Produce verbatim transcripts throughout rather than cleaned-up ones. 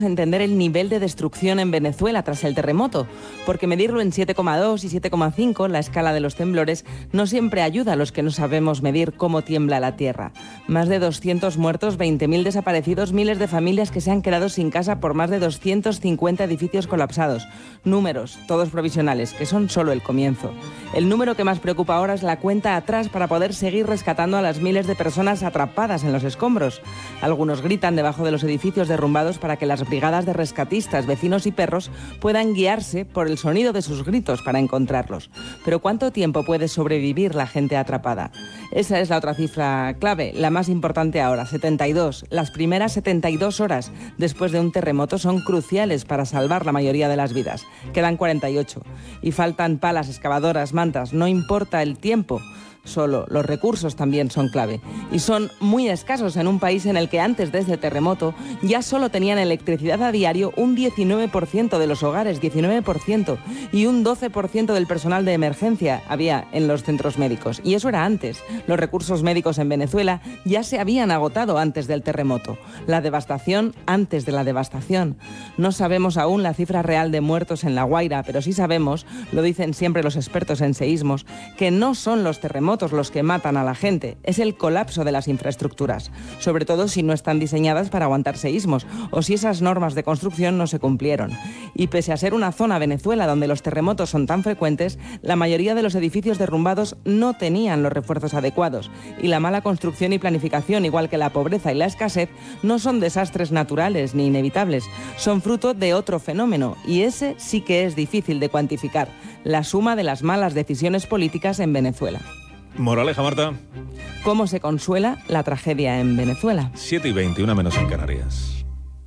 entender el nivel de destrucción en Venezuela tras el terremoto, porque medirlo en siete coma dos y siete coma cinco, la escala de los temblores, no siempre ayuda a los que no sabemos medir cómo tiembla la tierra. Más de doscientos muertos, veinte mil desaparecidos, miles de familias que se han quedado sin casa por más de doscientos cincuenta edificios colapsados. Números, todos provisionales, que son solo el comienzo. El número que más preocupa ahora es la cuenta atrás para poder seguir rescatando a las miles de personas atrapadas en los escombros. Algunos gritan debajo de los edificios derrumbados para que las brigadas de rescatistas, vecinos y perros puedan guiarse por el sonido de sus gritos para encontrarlos. Pero ¿cuánto tiempo puede sobrevivir la gente atrapada? Esa es la otra cifra clave, la más importante ahora, setenta y dos. Las primeras setenta y dos horas después de un terremoto son cruciales para salvar la mayoría de las vidas. Quedan cuarenta y ocho. Y faltan palas, excavadoras, mantas, no importa el tiempo. Solo los recursos también son clave y son muy escasos en un país en el que antes de este terremoto ya solo tenían electricidad a diario un diecinueve por ciento de los hogares, diecinueve por ciento, y un doce por ciento del personal de emergencia había en los centros médicos. Y eso era antes. Los recursos médicos en Venezuela ya se habían agotado antes del terremoto. La devastación antes de la devastación. No sabemos aún la cifra real de muertos en La Guaira, pero sí sabemos, lo dicen siempre los expertos en seísmos, que no son los terremotos los que matan a la gente, es el colapso de las infraestructuras, sobre todo si no están diseñadas para aguantar seísmos o si esas normas de construcción no se cumplieron. Y pese a ser una zona, Venezuela, donde los terremotos son tan frecuentes, la mayoría de los edificios derrumbados no tenían los refuerzos adecuados y la mala construcción y planificación, igual que la pobreza y la escasez, no son desastres naturales ni inevitables, son fruto de otro fenómeno y ese sí que es difícil de cuantificar, la suma de las malas decisiones políticas en Venezuela. Moraleja, Marta. ¿Cómo se consuela la tragedia en Venezuela? siete y veintiuno menos en Canarias.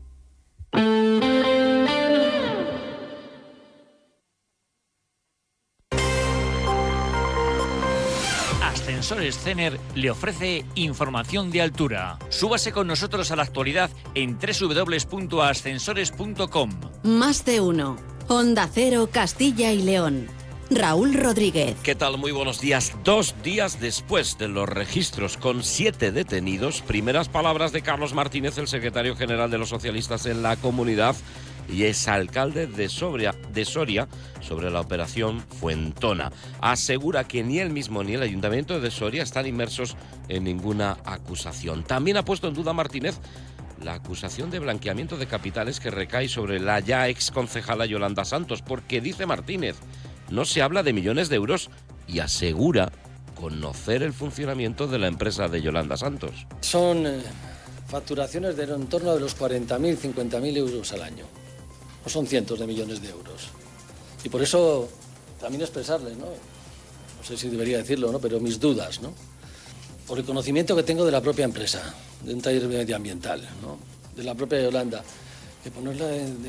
Ascensores Cener le ofrece información de altura. Súbase con nosotros a la actualidad en doble u doble u doble u punto ascensores punto com. Más de uno. Onda Cero, Castilla y León. Raúl Rodríguez. ¿Qué tal? Muy buenos días. Dos días después de los registros con siete detenidos, primeras palabras de Carlos Martínez, el secretario general de los socialistas en la comunidad y exalcalde de Soria, de Soria, sobre la operación Fuentona. Asegura que ni él mismo ni el ayuntamiento de Soria están inmersos en ninguna acusación. También ha puesto en duda Martínez la acusación de blanqueamiento de capitales que recae sobre la ya ex concejala Yolanda Santos, porque dice Martínez, no se habla de millones de euros y asegura conocer el funcionamiento de la empresa de Yolanda Santos. Son eh, facturaciones de en torno de los cuarenta mil, cincuenta mil euros al año. No son cientos de millones de euros. Y por eso también expresarles, ¿no? No sé si debería decirlo, ¿no? Pero mis dudas, ¿no? Por el conocimiento que tengo de la propia empresa, de un taller medioambiental, ¿no? De la propia Yolanda, de ponerla de, de, de,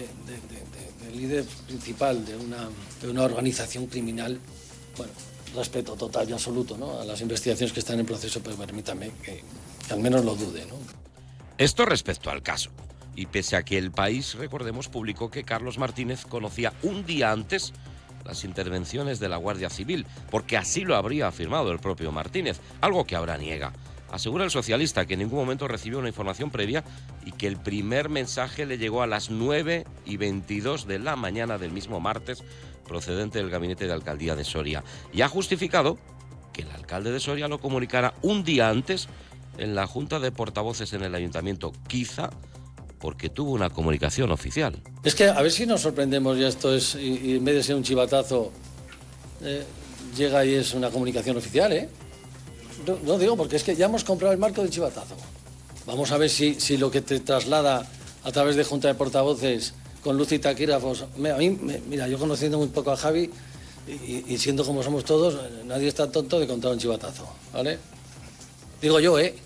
de, de líder principal de una, de una organización criminal. Bueno, respeto total y absoluto, ¿no? A las investigaciones que están en proceso, pero permítame que, que al menos lo dude, ¿no? Esto respecto al caso. Y pese a que El País, recordemos, publicó que Carlos Martínez conocía un día antes las intervenciones de la Guardia Civil, porque así lo habría afirmado el propio Martínez, algo que ahora niega. Asegura el socialista que en ningún momento recibió una información previa y que el primer mensaje le llegó a las nueve y veintidós de la mañana del mismo martes, procedente del gabinete de alcaldía de Soria. Y ha justificado que el alcalde de Soria lo comunicara un día antes en la Junta de Portavoces en el Ayuntamiento, quizá porque tuvo una comunicación oficial. Es que a ver si nos sorprendemos ya esto es, y, y en vez de ser un chivatazo, eh, llega y es una comunicación oficial, ¿eh? No, no digo, porque es que ya hemos comprado el marco del chivatazo. Vamos a ver si, si lo que te traslada a través de Junta de Portavoces con luz y taquígrafos... A mí, me, mira, yo conociendo muy poco a Javi y, y siendo como somos todos, nadie está tonto de contar un chivatazo, ¿vale? Digo yo, ¿eh?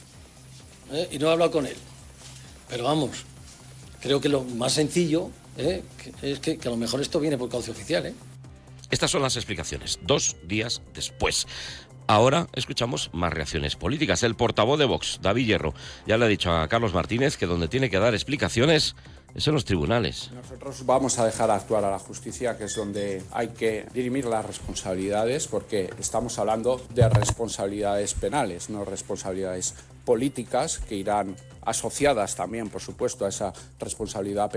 ¿Eh? Y no he hablado con él. Pero vamos, creo que lo más sencillo ¿eh? que es que, que a lo mejor esto viene por cauce oficial, ¿eh? Estas son las explicaciones, dos días después. Ahora escuchamos más reacciones políticas. El portavoz de Vox, David Hierro, ya le ha dicho a Carlos Martínez que donde tiene que dar explicaciones es en los tribunales. Nosotros vamos a dejar actuar a la justicia, que es donde hay que dirimir las responsabilidades, porque estamos hablando de responsabilidades penales, no responsabilidades políticas que irán asociadas también, por supuesto, a esa responsabilidad